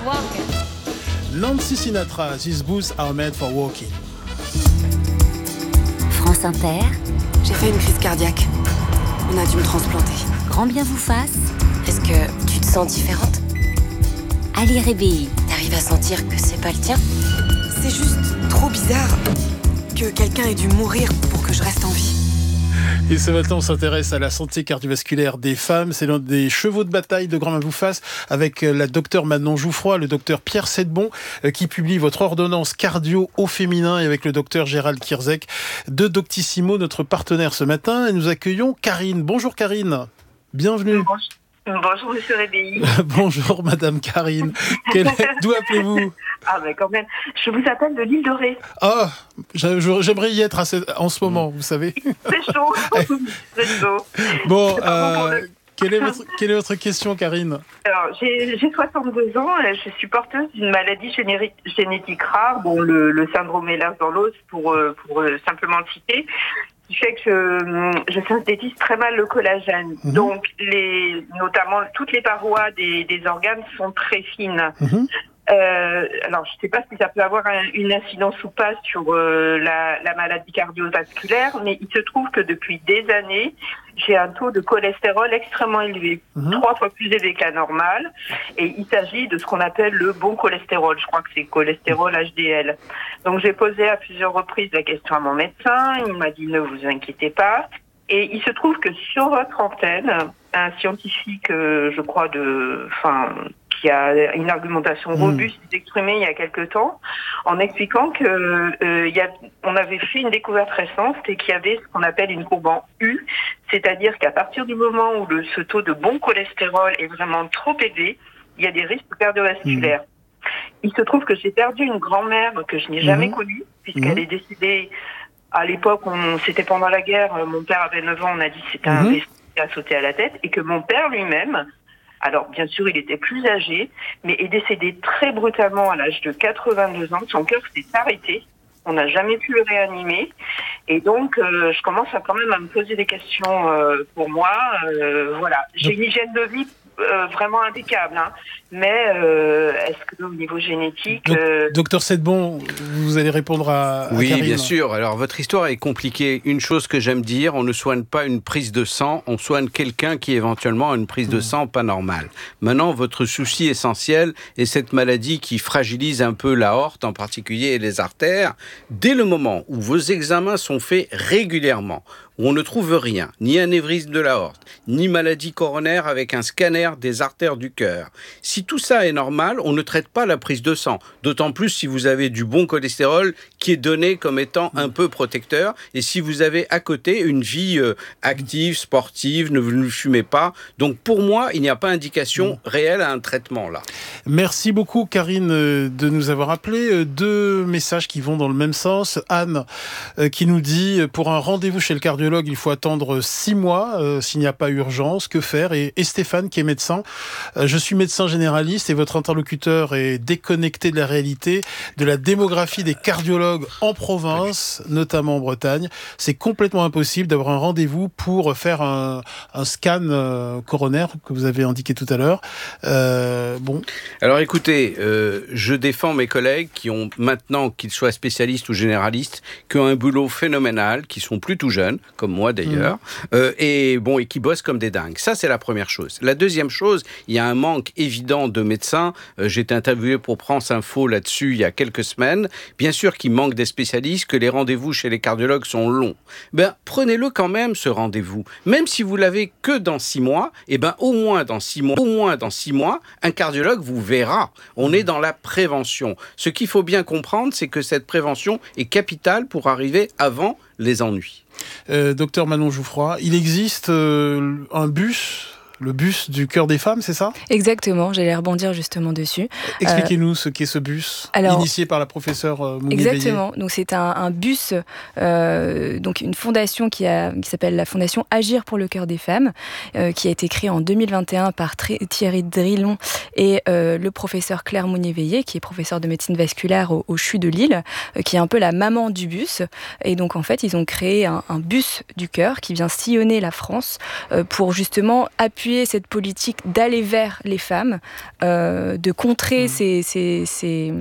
Nancy Sinatra, These boots are made for walking. France Inter. J'ai fait une crise cardiaque. On a dû me transplanter. Grand bien vous fasse. Est-ce que tu te sens différente ? Ali Rébéi. T'arrives à sentir que c'est pas le tien ? C'est juste trop bizarre que quelqu'un ait dû mourir pour que je reste en vie. Et ce matin, on s'intéresse à la santé cardiovasculaire des femmes. C'est l'un des chevaux de bataille de Grand Main vous fasse avec la docteure Manon Jouffroy, le docteur Pierre Sedbon, qui publie votre ordonnance cardio au féminin, et avec le docteur Gérald Kierzek de Doctissimo, notre partenaire ce matin. Et nous accueillons Karine. Bonjour Karine. Bienvenue. Bonjour Monsieur Rébéi. Bonjour Madame Karine. D'où appelez-vous ? Ah ben quand même, je vous appelle de l'île de Ré. Ah, j'aimerais y être en ce moment, vous savez. C'est chaud, c'est chaud. Bon, quelle est votre question, Karine ? Alors, j'ai 62 ans, je suis porteuse d'une maladie génétique rare, bon, le syndrome Ehlers-Danlos pour simplement le citer, qui fait que je synthétise très mal le collagène. Donc, notamment, toutes les parois des organes sont très fines. Alors, je ne sais pas si ça peut avoir une incidence ou pas sur la maladie cardiovasculaire, mais il se trouve que depuis des années, j'ai un taux de cholestérol extrêmement élevé, 3 fois plus élevé que la normale, et il s'agit de ce qu'on appelle le bon cholestérol. Je crois que c'est cholestérol HDL. Donc, j'ai posé à plusieurs reprises la question à mon médecin, il m'a dit ne vous inquiétez pas, et il se trouve que sur votre antenne, un scientifique, je crois, qui a une argumentation robuste exprimée il y a quelque temps, en expliquant que on avait fait une découverte récente et qu'il y avait ce qu'on appelle une courbe en U, c'est-à-dire qu'à partir du moment où ce taux de bon cholestérol est vraiment trop élevé, il y a des risques cardiovasculaires. Il se trouve que j'ai perdu une grand-mère que je n'ai jamais connue, puisqu'elle est décédée à l'époque, c'était pendant la guerre, mon père avait 9 ans, on a dit que c'était un vaisseau qui a sauté à la tête, et que mon père lui-même, alors bien sûr il était plus âgé, mais est décédé très brutalement à l'âge de 82 ans, son cœur s'est arrêté, on n'a jamais pu le réanimer, et donc je commence quand même à me poser des questions pour moi, voilà. J'ai une hygiène de vie vraiment impeccable, mais est-ce que au niveau génétique... Docteur Sedbon, vous allez répondre à Oui, Karine. bien sûr. Alors, votre histoire est compliquée. Une chose que j'aime dire, on ne soigne pas une prise de sang, on soigne quelqu'un qui éventuellement a une prise de sang pas normale. Maintenant, votre souci essentiel est cette maladie qui fragilise un peu l'aorte, en particulier et les artères. Dès le moment où vos examens sont faits régulièrement, où on ne trouve rien, ni anévrisme de l'aorte, ni maladie coronaire avec un scanner des artères du cœur. Si tout ça est normal, on ne traite pas la prise de sang, d'autant plus si vous avez du bon cholestérol qui est donné comme étant un peu protecteur, et si vous avez à côté une vie active, sportive, ne fumez pas. Donc pour moi, il n'y a pas indication réelle à un traitement là. Merci beaucoup Karine de nous avoir appelé. 2 messages qui vont dans le même sens. Anne qui nous dit pour un rendez-vous chez le cardiologue, il faut attendre 6 mois s'il n'y a pas urgence. Que faire ? Et Stéphane qui est médecin. Je suis médecin généraliste et votre interlocuteur est déconnecté de la réalité, de la démographie des cardiologues en province, notamment en Bretagne. C'est complètement impossible d'avoir un rendez-vous pour faire un scan coronaire que vous avez indiqué tout à l'heure. Bon. Alors écoutez, je défends mes collègues qui ont maintenant, qu'ils soient spécialistes ou généralistes, qui ont un boulot phénoménal, qui sont plutôt jeunes, comme moi d'ailleurs, et qui bossent comme des dingues. Ça, c'est la première chose. La deuxième chose, il y a un manque évident de médecins. J'ai été interviewé pour France Info là-dessus il y a quelques semaines. Bien sûr qu'il manque des spécialistes, que les rendez-vous chez les cardiologues sont longs. Prenez-le quand même, ce rendez-vous. Même si vous l'avez que dans 6 mois, au moins dans 6 mois, un cardiologue vous verra. On est dans la prévention. Ce qu'il faut bien comprendre, c'est que cette prévention est capitale pour arriver avant les ennuis. Docteur Manon Jouffroy, il existe un bus, le bus du cœur des femmes, c'est ça ? Exactement, j'allais rebondir justement dessus. Expliquez-nous ce qu'est ce bus, initié par la professeure Mounier-Veillé. Exactement, donc c'est un bus, donc une fondation qui s'appelle la Fondation Agir pour le cœur des femmes, qui a été créée en 2021 par Thierry Drillon et le professeur Claire Mounier-Veillé, qui est professeur de médecine vasculaire au CHU de Lille, qui est un peu la maman du bus. Et donc en fait, ils ont créé un bus du cœur qui vient sillonner la France pour justement appuyer d'appuyer cette politique d'aller vers les femmes, de contrer ces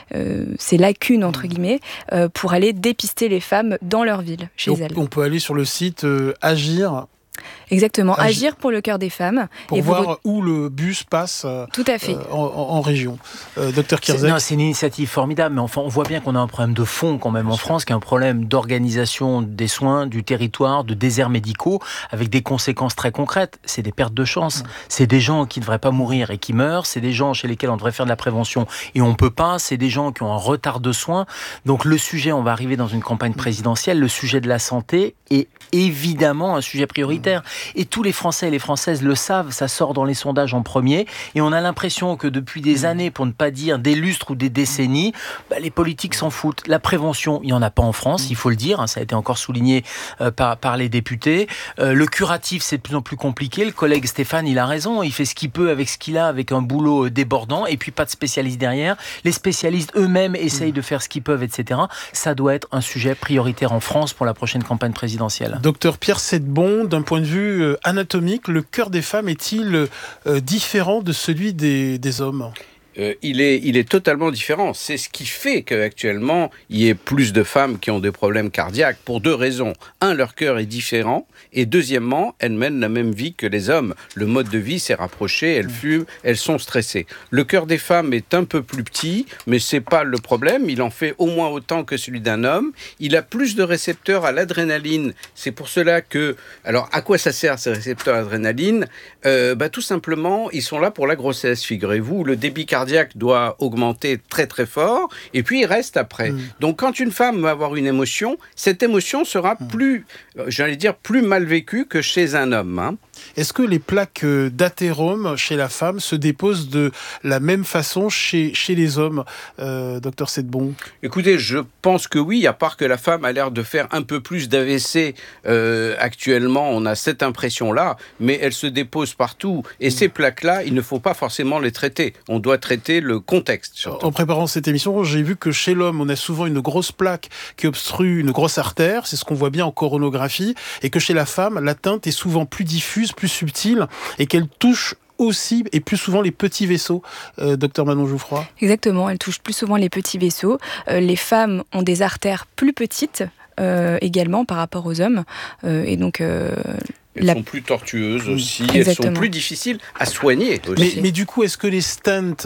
lacunes, entre guillemets, pour aller dépister les femmes dans leur ville, chez elles. On peut aller sur le site Agir. Exactement, Agir pour le cœur des femmes. Pour voir où le bus passe tout à fait. En région. Docteur Kierzek. C'est une initiative formidable, mais enfin, on voit bien qu'on a un problème de fond quand même en France, qui est un problème d'organisation des soins, du territoire, de déserts médicaux, avec des conséquences très concrètes. C'est des pertes de chance. C'est des gens qui ne devraient pas mourir et qui meurent. C'est des gens chez lesquels on devrait faire de la prévention et on ne peut pas. C'est des gens qui ont un retard de soins. Donc le sujet, on va arriver dans une campagne présidentielle, le sujet de la santé est évidemment un sujet prioritaire. Et tous les Français et les Françaises le savent, ça sort dans les sondages en premier, et on a l'impression que depuis des années, pour ne pas dire des lustres ou des décennies, les politiques s'en foutent. La prévention, il n'y en a pas en France, il faut le dire, ça a été encore souligné par les députés. Le curatif, c'est de plus en plus compliqué. Le collègue Stéphane, il a raison, il fait ce qu'il peut avec ce qu'il a, avec un boulot débordant, et puis pas de spécialistes derrière. Les spécialistes eux-mêmes essayent de faire ce qu'ils peuvent, etc. Ça doit être un sujet prioritaire en France pour la prochaine campagne présidentielle. Docteur Pierre Sedbon, d'un point de vue anatomique, le cœur des femmes est-il différent de celui des hommes ? Il est totalement différent. C'est ce qui fait qu'actuellement, il y ait plus de femmes qui ont des problèmes cardiaques pour deux raisons. Un, leur cœur est différent. Et deuxièmement, elles mènent la même vie que les hommes. Le mode de vie s'est rapproché, elles fument, elles sont stressées. Le cœur des femmes est un peu plus petit, mais c'est pas le problème. Il en fait au moins autant que celui d'un homme. Il a plus de récepteurs à l'adrénaline. C'est pour cela que... Alors, à quoi ça sert ces récepteurs à l'adrénaline ? Tout simplement, ils sont là pour la grossesse, figurez-vous. Le débit cardiaque doit augmenter très très fort, et puis il reste après. Donc quand une femme va avoir une émotion, cette émotion sera plus mal vécue que chez un homme. Est-ce que les plaques d'athérome chez la femme se déposent de la même façon chez les hommes, docteur Sedbon ? Écoutez, je pense que oui, à part que la femme a l'air de faire un peu plus d'AVC actuellement, on a cette impression-là, mais elles se déposent partout. Et ces plaques-là, il ne faut pas forcément les traiter. On doit traiter le contexte, surtout. En préparant cette émission, j'ai vu que chez l'homme, on a souvent une grosse plaque qui obstrue une grosse artère, c'est ce qu'on voit bien en coronographie, et que chez la femme, l'atteinte est souvent plus diffuse, plus subtile, et qu'elle touche aussi et plus souvent les petits vaisseaux, docteur Manon Jouffroy. Exactement, elle touche plus souvent les petits vaisseaux. Les femmes ont des artères plus petites également par rapport aux hommes, et donc... Elles sont plus tortueuses aussi, exactement. Elles sont plus difficiles à soigner aussi. Mais du coup, est-ce que les stents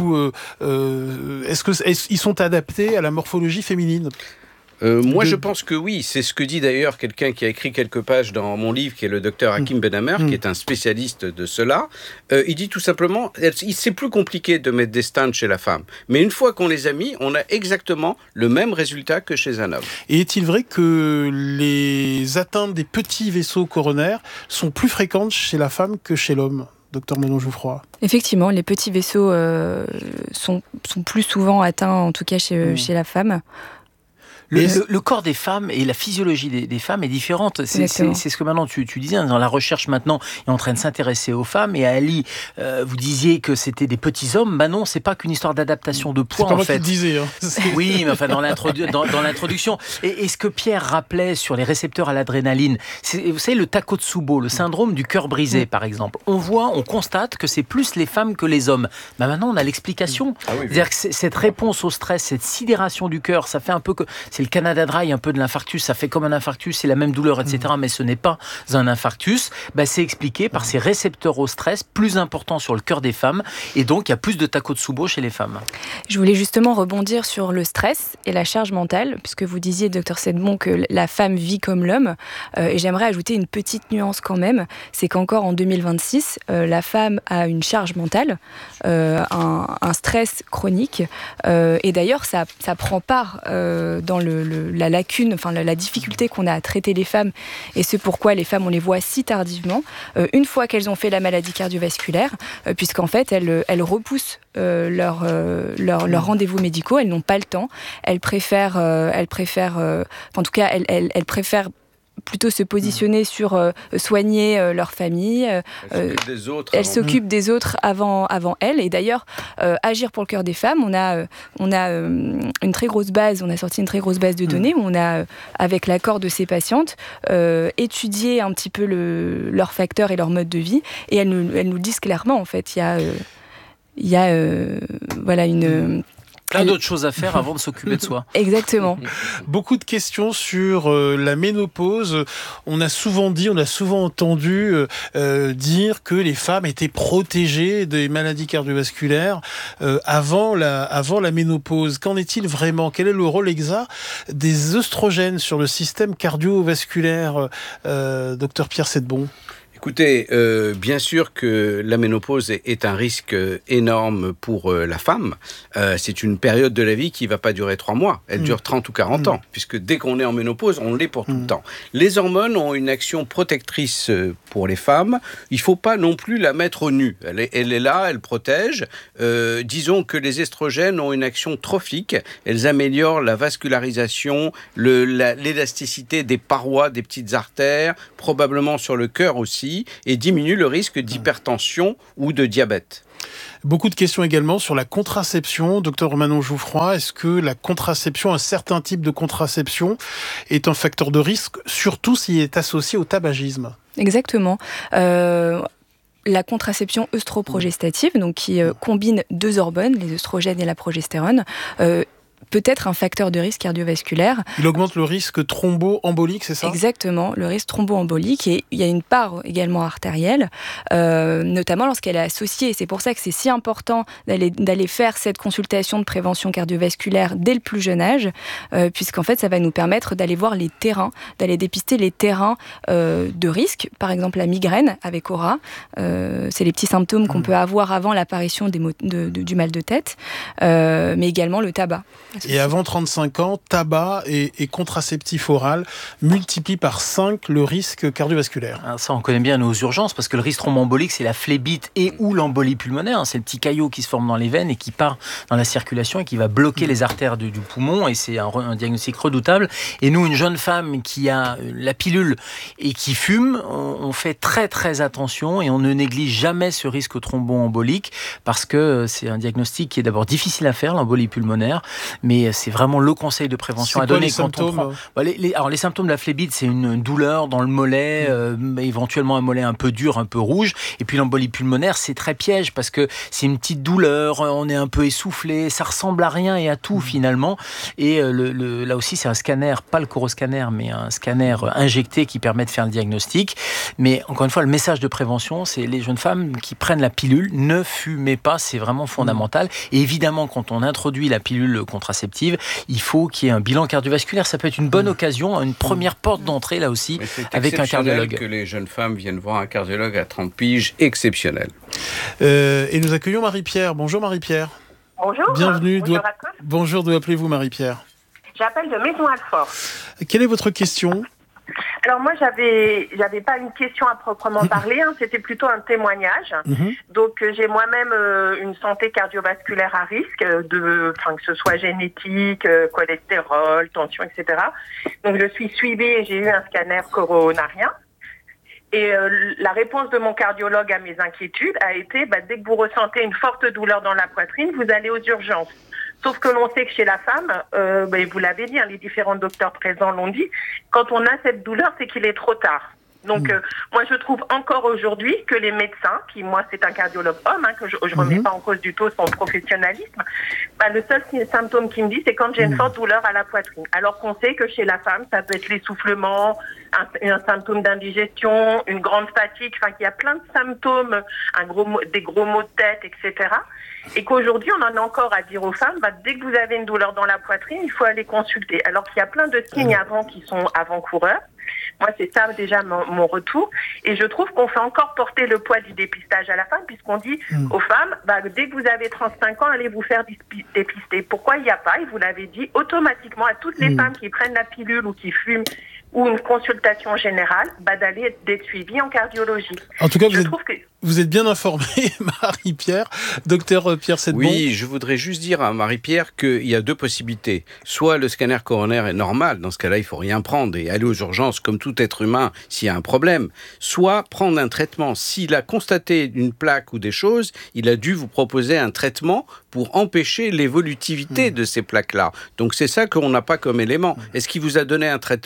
ils sont adaptés à la morphologie féminine ? Moi, je pense que oui. C'est ce que dit d'ailleurs quelqu'un qui a écrit quelques pages dans mon livre, qui est le docteur Hakim Benhamer, qui est un spécialiste de cela. Il dit tout simplement, c'est plus compliqué de mettre des stents chez la femme. Mais une fois qu'on les a mis, on a exactement le même résultat que chez un homme. Et est-il vrai que les atteintes des petits vaisseaux coronaires sont plus fréquentes chez la femme que chez l'homme ? Docteur Manon Jouffroy. Effectivement, les petits vaisseaux sont plus souvent atteints, en tout cas chez la femme. Le corps des femmes et la physiologie des femmes est différente. C'est ce que maintenant tu disais. Dans la recherche maintenant est en train de s'intéresser aux femmes. Et Ali, vous disiez que c'était des petits hommes. Non, c'est pas qu'une histoire d'adaptation de poids. C'est pas moi qui le disais. Oui, mais enfin dans l'introduction. Et ce que Pierre rappelait sur les récepteurs à l'adrénaline, vous savez le Takotsubo, le syndrome du cœur brisé par exemple. On constate que c'est plus les femmes que les hommes. Maintenant on a l'explication. C'est-à-dire que cette réponse au stress, cette sidération du cœur, ça fait un peu que c'est le Canada Dry, un peu de l'infarctus, ça fait comme un infarctus, c'est la même douleur, etc. Mais ce n'est pas un infarctus. C'est expliqué par ces récepteurs au stress plus importants sur le cœur des femmes, et donc il y a plus de Takotsubo chez les femmes. Je voulais justement rebondir sur le stress et la charge mentale, puisque vous disiez, docteur Sedbon, que la femme vit comme l'homme, et j'aimerais ajouter une petite nuance quand même, c'est qu'encore en 2026, la femme a une charge mentale, un stress chronique, et d'ailleurs ça prend part dans la lacune, enfin la difficulté qu'on a à traiter les femmes, et c'est pourquoi les femmes on les voit si tardivement, une fois qu'elles ont fait la maladie cardiovasculaire, puisqu'en fait elles repoussent leurs rendez-vous médicaux, elles n'ont pas le temps, elles préfèrent plutôt se positionner sur soigner leur famille. Elles s'occupent des autres avant elles. Et d'ailleurs, Agir pour le cœur des femmes, on a une très grosse base, on a sorti une très grosse base de données où on a, avec l'accord de ces patientes, étudié un petit peu leurs facteurs et leur mode de vie. Et elles nous disent clairement, en fait, il y a une... Plein d'autres choses à faire avant de s'occuper de soi. Exactement. Beaucoup de questions sur la ménopause. On a souvent entendu dire que les femmes étaient protégées des maladies cardiovasculaires avant la ménopause. Qu'en est-il vraiment ? Quel est le rôle exact des œstrogènes sur le système cardiovasculaire, docteur Pierre Settebon ? Écoutez, bien sûr que la ménopause est un risque énorme pour la femme. C'est une période de la vie qui ne va pas durer 3 mois. Elle dure 30 ou 40 ans, puisque dès qu'on est en ménopause, on l'est pour tout le temps. Les hormones ont une action protectrice pour les femmes. Il ne faut pas non plus la mettre au nu. Elle est là, elle protège. Disons que les estrogènes ont une action trophique. Elles améliorent la vascularisation, l'élasticité des parois, des petites artères, probablement sur le cœur aussi, et diminue le risque d'hypertension ou de diabète. Beaucoup de questions également sur la contraception. Docteur Manon Jouffroy, est-ce que la contraception, un certain type de contraception, est un facteur de risque, surtout s'il est associé au tabagisme ? Exactement. La contraception œstroprogestative, donc qui combine 2 hormones, les œstrogènes et la progestérone, peut être un facteur de risque cardiovasculaire. Il augmente le risque thromboembolique, c'est ça ? Exactement, le risque thromboembolique. Et il y a une part également artérielle, notamment lorsqu'elle est associée. C'est pour ça que c'est si important d'aller faire cette consultation de prévention cardiovasculaire dès le plus jeune âge, puisqu'en fait, ça va nous permettre d'aller voir les terrains, d'aller dépister les terrains de risque. Par exemple, la migraine avec aura. C'est les petits symptômes qu'on peut avoir avant l'apparition du mal de tête, mais également le tabac. Et avant 35 ans, tabac et contraceptif oral multiplient par 5 le risque cardiovasculaire. Alors ça, on connaît bien nos urgences, parce que le risque thromboembolique, c'est la phlébite et ou l'embolie pulmonaire. C'est le petit caillot qui se forme dans les veines et qui part dans la circulation et qui va bloquer les artères du poumon. Et c'est un diagnostic redoutable. Et nous, une jeune femme qui a la pilule et qui fume, on fait très très attention et on ne néglige jamais ce risque thromboembolique, parce que c'est un diagnostic qui est d'abord difficile à faire, l'embolie pulmonaire. Mais c'est vraiment le conseil de prévention à donner quand on prend. Alors les symptômes de la phlébite, c'est une douleur dans le mollet, éventuellement un mollet un peu dur, un peu rouge. Et puis l'embolie pulmonaire, c'est très piège parce que c'est une petite douleur, on est un peu essoufflé, ça ressemble à rien et à tout finalement. Et là aussi, c'est un scanner, pas le coroscanner, mais un scanner injecté qui permet de faire le diagnostic. Mais encore une fois, le message de prévention, c'est les jeunes femmes qui prennent la pilule, ne fumez pas, c'est vraiment fondamental. Et évidemment, quand on introduit la pilule contraceptive, il faut qu'il y ait un bilan cardiovasculaire. Ça peut être une bonne occasion, une première porte d'entrée là aussi avec un cardiologue. Que les jeunes femmes viennent voir un cardiologue à 30 piges, exceptionnel. Et nous accueillons Marie-Pierre. Bonjour Marie-Pierre. Bonjour. Bienvenue. Bonjour à tous. Bonjour, d'où appelez-vous Marie-Pierre ? J'appelle de Maison-Alfort. Quelle est votre question ? Alors moi, j'avais pas une question à proprement parler, c'était plutôt un témoignage. Donc j'ai moi-même une santé cardiovasculaire à risque, que ce soit génétique, cholestérol, tension, etc. Donc je suis suivie et j'ai eu un scanner coronarien. Et la réponse de mon cardiologue à mes inquiétudes a été, dès que vous ressentez une forte douleur dans la poitrine, vous allez aux urgences. Sauf que l'on sait que chez la femme, vous l'avez dit, les différents docteurs présents l'ont dit, quand on a cette douleur, c'est qu'il est trop tard. Donc, moi, je trouve encore aujourd'hui que les médecins, qui, moi, c'est un cardiologue homme, que je remets pas en cause du tout son professionnalisme, le seul symptôme qu'il me dit, c'est quand j'ai une forte douleur à la poitrine. Alors qu'on sait que chez la femme, ça peut être l'essoufflement, un symptôme d'indigestion, une grande fatigue, qu'il y a plein de symptômes, des gros maux de tête, etc. Et qu'aujourd'hui, on en a encore à dire aux femmes, dès que vous avez une douleur dans la poitrine, il faut aller consulter. Alors qu'il y a plein de signes avant qui sont avant-coureurs. Moi, c'est ça déjà mon retour. Et je trouve qu'on fait encore porter le poids du dépistage à la femme, puisqu'on dit aux femmes, dès que vous avez 35 ans, allez vous faire dépister. Pourquoi il n'y a pas, et vous l'avez dit, automatiquement à toutes les femmes qui prennent la pilule ou qui fument, ou une consultation générale, d'aller d'être suivi en cardiologie. En tout cas, vous êtes bien informé, Marie-Pierre, docteur Pierre Sedbon. Oui, je voudrais juste dire à Marie-Pierre qu'il y a deux possibilités. Soit le scanner coronaire est normal, dans ce cas-là, il ne faut rien prendre et aller aux urgences comme tout être humain s'il y a un problème. Soit prendre un traitement. S'il a constaté une plaque ou des choses, il a dû vous proposer un traitement pour empêcher l'évolutivité de ces plaques-là. Donc c'est ça qu'on n'a pas comme élément. Est-ce qu'il vous a donné un traitement ?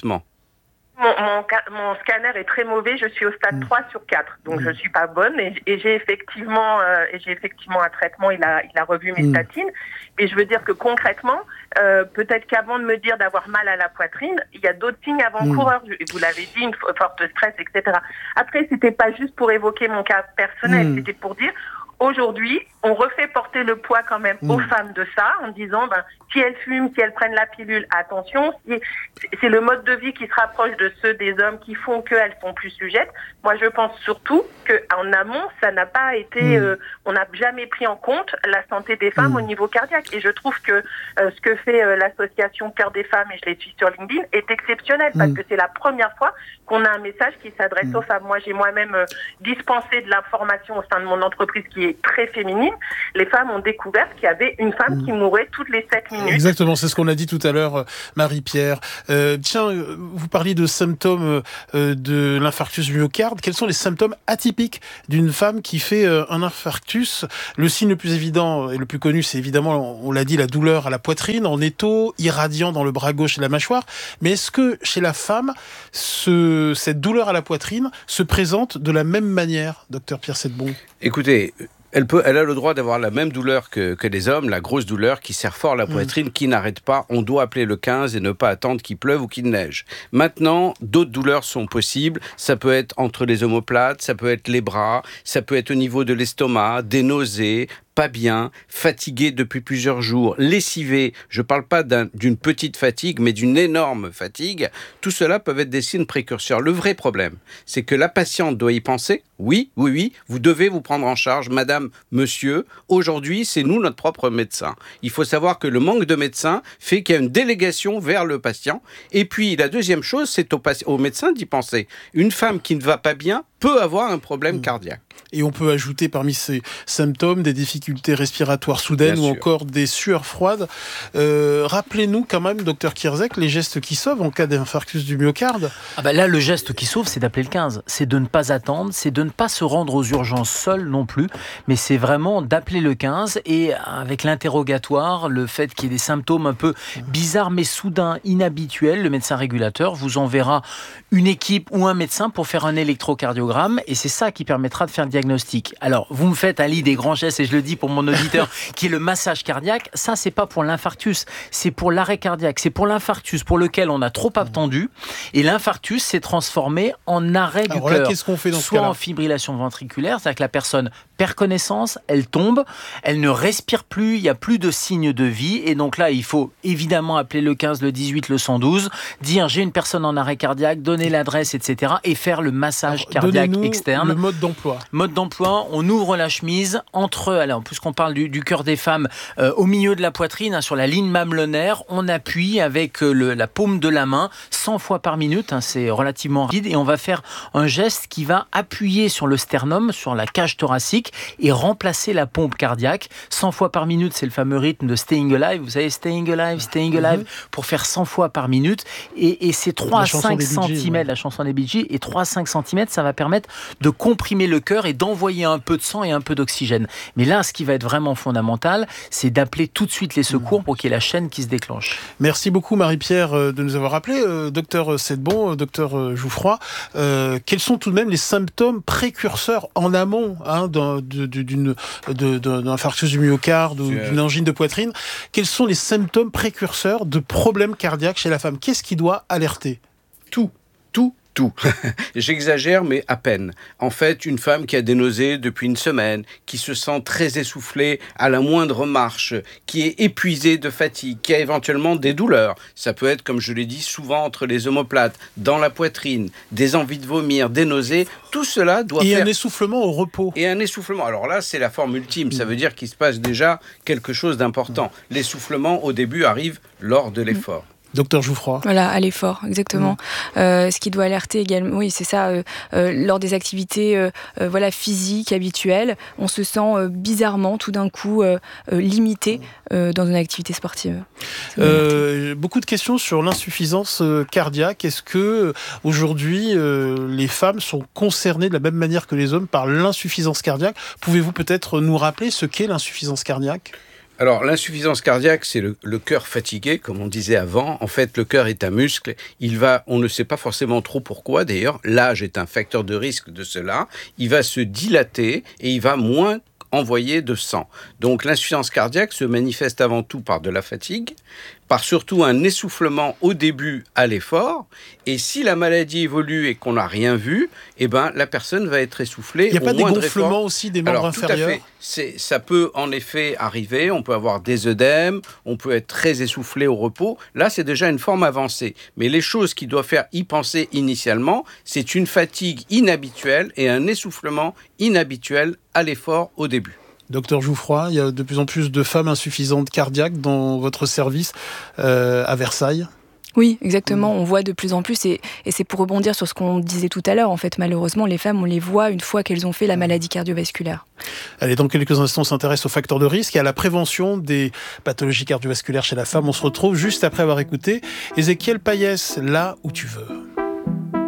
Mon scanner est très mauvais, je suis au stade 3 sur 4, donc je ne suis pas bonne et j'ai effectivement un traitement, il a revu mes statines, et je veux dire que concrètement, peut-être qu'avant de me dire d'avoir mal à la poitrine, il y a d'autres signes avant-coureurs, vous l'avez dit, une forte stress, etc. Après, c'était pas juste pour évoquer mon cas personnel, c'était pour dire, aujourd'hui, on refait porter le poids quand même aux femmes de ça, en disant, si elles fument, si elles prennent la pilule, attention, c'est le mode de vie qui se rapproche de ceux des hommes qui font qu'elles sont plus sujettes. Moi, je pense surtout qu'en amont, ça n'a pas été, on n'a jamais pris en compte la santé des femmes au niveau cardiaque. Et je trouve que ce que fait l'association Cœur des Femmes, et je les suis sur LinkedIn, est exceptionnel, parce que c'est la première fois qu'on a un message qui s'adresse aux femmes. Moi, j'ai moi-même dispensé de l'information au sein de mon entreprise qui est très féminine. Les femmes ont découvert qu'il y avait une femme qui mourait toutes les 7 minutes. Exactement, c'est ce qu'on a dit tout à l'heure, Marie-Pierre. Tiens, vous parliez de symptômes de l'infarctus du myocarde. Quels sont les symptômes atypiques d'une femme qui fait un infarctus ? Le signe le plus évident et le plus connu, c'est évidemment, on l'a dit, la douleur à la poitrine, en étau, irradiant dans le bras gauche et la mâchoire. Mais est-ce que chez la femme, cette douleur à la poitrine se présente de la même manière, docteur Pierre Sedbon ? Écoutez, elle a le droit d'avoir la même douleur que les hommes, la grosse douleur qui serre fort la poitrine, qui n'arrête pas. On doit appeler le 15 et ne pas attendre qu'il pleuve ou qu'il neige. Maintenant, d'autres douleurs sont possibles. Ça peut être entre les omoplates, ça peut être les bras, ça peut être au niveau de l'estomac, des nausées, pas bien, fatigué depuis plusieurs jours, lessivé, je ne parle pas d'une petite fatigue, mais d'une énorme fatigue, tout cela peuvent être des signes précurseurs. Le vrai problème, c'est que la patiente doit y penser. Oui, vous devez vous prendre en charge, madame, monsieur. Aujourd'hui, c'est nous notre propre médecin. Il faut savoir que le manque de médecins fait qu'il y a une délégation vers le patient. Et puis, la deuxième chose, c'est au médecin d'y penser. Une femme qui ne va pas bien peut avoir un problème cardiaque. Et on peut ajouter parmi ces symptômes des difficultés respiratoires soudaines ou encore des sueurs froides. Rappelez-nous quand même, docteur Kierzek, les gestes qui sauvent en cas d'infarctus du myocarde. Là, le geste qui sauve, c'est d'appeler le 15. C'est de ne pas attendre, c'est de ne pas se rendre aux urgences seul non plus, mais c'est vraiment d'appeler le 15 et avec l'interrogatoire, le fait qu'il y ait des symptômes un peu bizarres mais soudains, inhabituels, le médecin régulateur vous enverra une équipe ou un médecin pour faire un électrocardiogramme et c'est ça qui permettra de faire le diagnostic. Alors, vous me faites un lit des grands gestes et je le dis pour mon auditeur qui est le massage cardiaque. Ça, c'est pas pour l'infarctus, c'est pour l'arrêt cardiaque. C'est pour l'infarctus pour lequel on a trop attendu et l'infarctus s'est transformé en arrêt du cœur. Qu'est-ce qu'on fait dans ce soit cas-là ? En fibrillation ventriculaire, c'est-à-dire que la personne perd connaissance, elle tombe, elle ne respire plus, il n'y a plus de signes de vie et donc là, il faut évidemment appeler le 15, le 18, le 112, dire j'ai une personne en arrêt cardiaque, donner l'adresse, etc. et faire le massage cardiaque externe. Le mode d'emploi. Mode d'emploi, on ouvre la chemise puisqu'on parle du cœur des femmes, au milieu de la poitrine, sur la ligne mamelonnaire, on appuie avec la paume de la main 100 fois par minute, c'est relativement rapide, et on va faire un geste qui va appuyer sur le sternum, sur la cage thoracique, et remplacer la pompe cardiaque. 100 fois par minute, c'est le fameux rythme de Staying Alive, vous savez, Staying Alive, pour faire 100 fois par minute, et c'est 3 à 5 cm, la chanson des Bee Gees, et 3 à 5 cm, ça va permettre de comprimer le cœur et d'envoyer un peu de sang et un peu d'oxygène. Mais là, ce qui va être vraiment fondamental, c'est d'appeler tout de suite les secours pour qu'il y ait la chaîne qui se déclenche. Merci beaucoup Marie-Pierre de nous avoir appelés. Docteur Sedbon, docteur Jouffroy, quels sont tout de même les symptômes précurseurs en amont d'un infarctus du myocarde ou d'une angine de poitrine? Quels sont les symptômes précurseurs de problèmes cardiaques chez la femme? Qu'est-ce qui doit alerter? Tout. J'exagère, mais à peine. En fait, une femme qui a des nausées depuis une semaine, qui se sent très essoufflée à la moindre marche, qui est épuisée de fatigue, qui a éventuellement des douleurs. Ça peut être, comme je l'ai dit, souvent entre les omoplates, dans la poitrine, des envies de vomir, des nausées. Tout cela doit faire... Et un essoufflement au repos. Et un essoufflement. Alors là, c'est la forme ultime. Ça veut dire qu'il se passe déjà quelque chose d'important. L'essoufflement, au début, arrive lors de l'effort. Docteur Jouffroy. Voilà, à l'effort, exactement. Ce qui doit alerter également, oui, c'est ça, lors des activités physiques, habituelles, on se sent bizarrement, tout d'un coup, limité dans une activité sportive. Beaucoup de questions sur l'insuffisance cardiaque. Est-ce que aujourd'hui, les femmes sont concernées de la même manière que les hommes par l'insuffisance cardiaque ? Pouvez-vous peut-être nous rappeler ce qu'est l'insuffisance cardiaque ? Alors, l'insuffisance cardiaque, c'est le cœur fatigué, comme on disait avant. En fait, le cœur est un muscle. On ne sait pas forcément trop pourquoi, d'ailleurs. L'âge est un facteur de risque de cela. Il va se dilater et il va moins envoyer de sang. Donc, l'insuffisance cardiaque se manifeste avant tout par de la fatigue, par surtout un essoufflement au début à l'effort. Et si la maladie évolue et qu'on n'a rien vu, la personne va être essoufflée. Il n'y a pas des gonflements aussi des membres inférieurs ? Tout à fait. Ça peut en effet arriver. On peut avoir des œdèmes, on peut être très essoufflé au repos. Là, c'est déjà une forme avancée. Mais les choses qui doivent faire y penser initialement, c'est une fatigue inhabituelle et un essoufflement inhabituel à l'effort au début. Docteur Jouffroy, il y a de plus en plus de femmes insuffisantes cardiaques dans votre service à Versailles. Oui, exactement. On voit de plus en plus, et c'est pour rebondir sur ce qu'on disait tout à l'heure. En fait, malheureusement, les femmes, on les voit une fois qu'elles ont fait la maladie cardiovasculaire. Allez, dans quelques instants, on s'intéresse aux facteurs de risque et à la prévention des pathologies cardiovasculaires chez la femme. On se retrouve juste après avoir écouté Ézéchiel Payès, Là où tu veux.